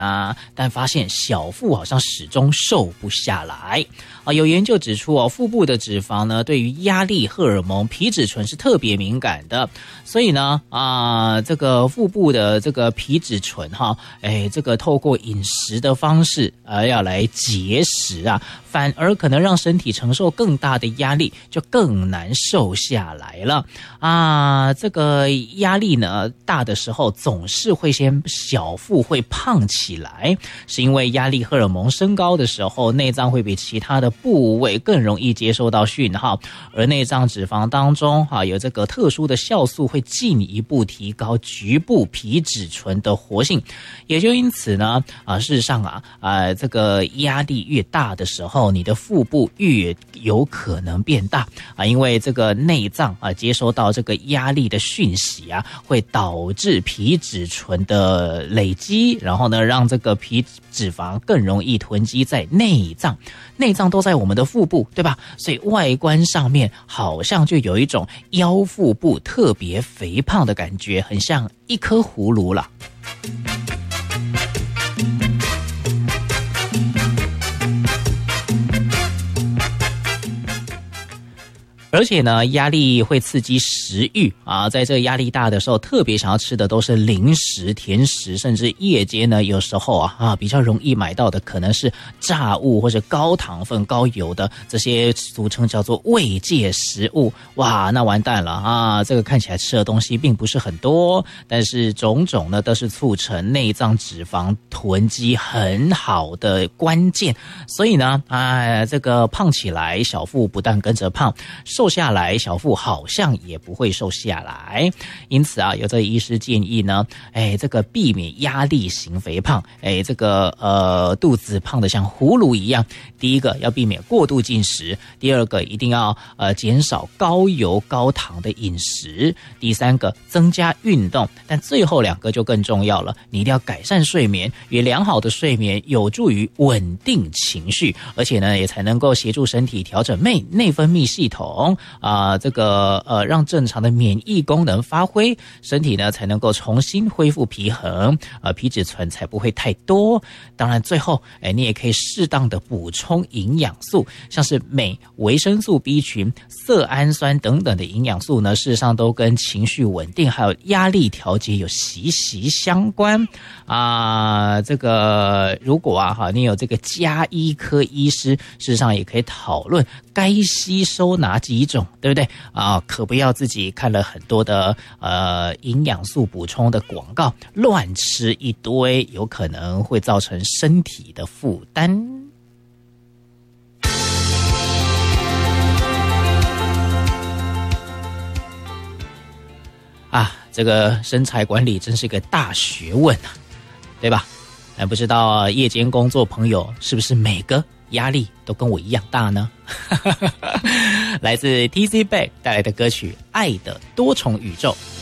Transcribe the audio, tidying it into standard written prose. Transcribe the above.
但发现小腹好像始终瘦不下来有研究指出腹部的脂肪呢，对于压力荷尔蒙皮质醇是特别敏感的，所以呢这个腹部的这个皮质醇这个透过饮食的方式要来节食反而可能让身体承受更大的压力，就更难瘦下来了这个压力呢大的时候，总是会先小腹会胖起来，是因为压力荷尔蒙升高的时候，内脏会比其他的部位更容易接收到讯号，而内脏脂肪当中有这个特殊的酵素会进一步提高局部皮质醇的活性，也就因此呢事实上这个压力越大的时候，你的腹部越有可能变大因为这个内脏接收到这个压力的讯息会导致皮质醇的累积，然后呢让这个皮脂肪更容易囤积在内脏，内脏都在我们的腹部，对吧？所以外观上面好像就有一种腰腹部特别肥胖的感觉，很像一颗葫芦了。而且呢，压力会刺激食欲在这个压力大的时候，特别想要吃的都是零食、甜食，甚至夜间呢，有时候比较容易买到的可能是炸物或者高糖分、高油的这些俗称叫做慰藉食物。哇，那完蛋了这个看起来吃的东西并不是很多，但是种种呢都是促成内脏脂肪囤积很好的关键。所以呢，这个胖起来，小腹不但跟着胖，瘦下来小腹好像也不会瘦下来，因此有这个医师建议呢，这个避免压力型肥胖，这个肚子胖得像葫芦一样。第一个要避免过度进食，第二个一定要减少高油高糖的饮食，第三个增加运动，但最后两个就更重要了，你一定要改善睡眠，因为良好的睡眠有助于稳定情绪，而且呢也才能够协助身体调整内分泌系统。这个让正常的免疫功能发挥，身体呢才能够重新恢复平衡，皮质醇才不会太多。当然最后你也可以适当的补充营养素，像是镁、维生素 B 群、色氨酸等等的营养素呢，事实上都跟情绪稳定还有压力调节有息息相关这个如果你有这个家医科医师，事实上也可以讨论该吸收哪几种，对不对可不要自己看了很多的营养素补充的广告，乱吃一堆，有可能会造成身体的负担。这个身材管理真是个大学问对吧？不知道夜间工作朋友是不是每个压力都跟我一样大呢？来自 TC Back 带来的歌曲《爱的多重宇宙》。